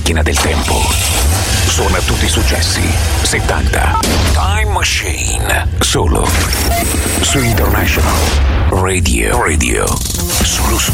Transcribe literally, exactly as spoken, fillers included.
macchina del tempo. Suona tutti i successi settanta. Time Machine. Solo su International Radio. Radio. Solo su